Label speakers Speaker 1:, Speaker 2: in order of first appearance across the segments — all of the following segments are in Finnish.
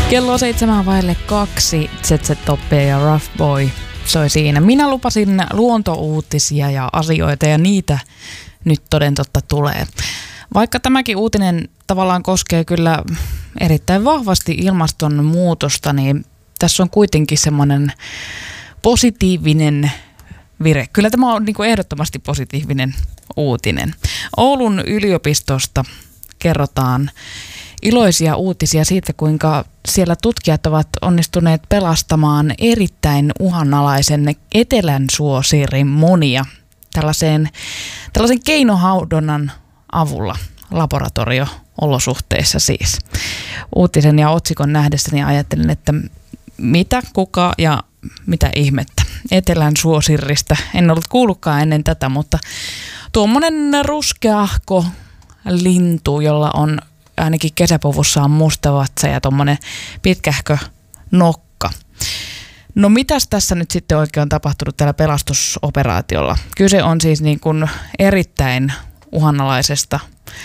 Speaker 1: Kello 7:02, ZZ Toppia ja Rough Boy soi siinä. Minä lupasin luontouutisia ja asioita ja niitä nyt toden totta tulee. Vaikka tämäkin uutinen tavallaan koskee kyllä erittäin vahvasti ilmastonmuutosta, niin tässä on kuitenkin semmoinen positiivinen vire. Kyllä tämä on niin kuin ehdottomasti positiivinen uutinen. Oulun yliopistosta kerrotaan iloisia uutisia siitä, kuinka siellä tutkijat ovat onnistuneet pelastamaan erittäin uhanalaisen etelänsuosirin munia tällaisen keinohaudonnan avulla laboratorio-olosuhteissa siis. Uutisen ja otsikon nähdessäni ajattelin, että mitä, kuka ja mitä ihmettä. Etelänsuosirista. En ollut kuullutkaan ennen tätä, mutta tuommoinen ruskeahko lintu, jolla on ainakin kesäpuvussaan musta vatsa ja tuommoinen pitkähkö nokka. No mitäs tässä nyt sitten oikein on tapahtunut tällä pelastusoperaatiolla? Kyse on siis niin kuin erittäin uhanalaisesta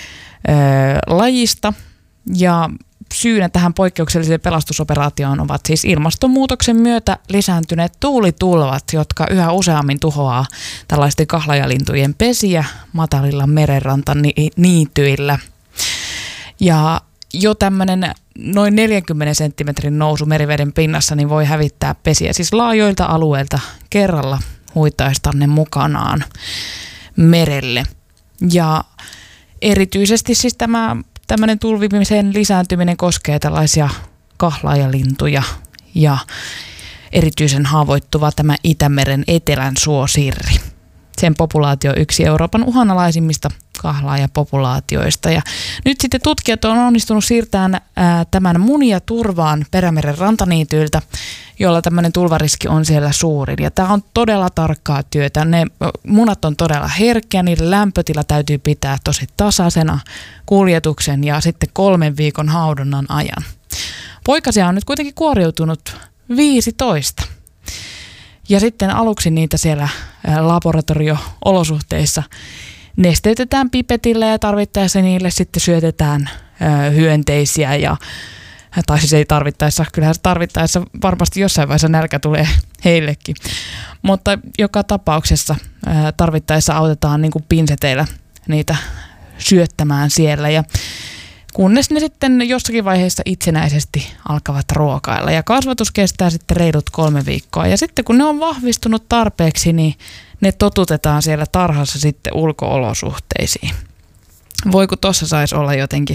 Speaker 1: lajista ja syynä tähän poikkeukselliseen pelastusoperaatioon ovat siis ilmastonmuutoksen myötä lisääntyneet tuulitulvat, jotka yhä useammin tuhoaa tällaisten kahlajalintujen pesiä matalilla merenrantaniityillä. Ja jo tämmöinen noin 40 senttimetrin nousu meriveden pinnassa niin voi hävittää pesiä siis laajoilta alueilta kerralla huitaista ne mukanaan merelle. Ja erityisesti siis tämmöinen tulvimisen lisääntyminen koskee tällaisia kahlaajalintuja ja erityisen haavoittuva tämä Itämeren etelänsuosirri. Sen populaatio on yksi Euroopan uhanalaisimmista kahlaajapopulaatioista. Ja nyt sitten tutkijat on onnistunut siirtämään tämän munia turvaan Perämeren rantaniityiltä, jolla tämmöinen tulvariski on siellä suurin. Ja tämä on todella tarkkaa työtä. Ne munat on todella herkkiä, niiden lämpötila täytyy pitää tosi tasaisena kuljetuksen ja sitten 3 viikon haudonnan ajan. Poikasia on nyt kuitenkin kuoriutunut 15. Ja sitten aluksi niitä siellä laboratorio-olosuhteissa nesteytetään pipetillä ja tarvittaessa niille sitten syötetään hyönteisiä tai siis ei tarvittaessa, kyllähän tarvittaessa varmasti jossain vaiheessa nälkä tulee heillekin. Mutta joka tapauksessa tarvittaessa autetaan niin kuin pinseteillä niitä syöttämään siellä ja kunnes ne sitten jossakin vaiheessa itsenäisesti alkavat ruokailla. Ja kasvatus kestää sitten reilut 3 viikkoa. Ja sitten kun ne on vahvistunut tarpeeksi, niin ne totutetaan siellä tarhassa sitten ulko-olosuhteisiin. Voi kun tuossa saisi olla jotenkin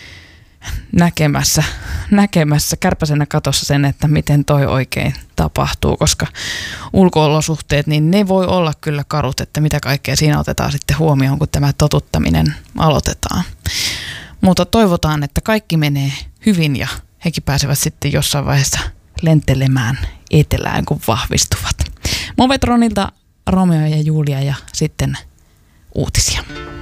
Speaker 1: näkemässä kärpäsenä katossa sen, että miten toi oikein tapahtuu, koska ulko-olosuhteet, niin ne voi olla kyllä karut, että mitä kaikkea siinä otetaan sitten huomioon, kun tämä totuttaminen aloitetaan. Mutta toivotaan, että kaikki menee hyvin ja hekin pääsevät sitten jossain vaiheessa lentelemään etelään, kun vahvistuvat. Movetronilta Romeo ja Julia ja sitten uutisia.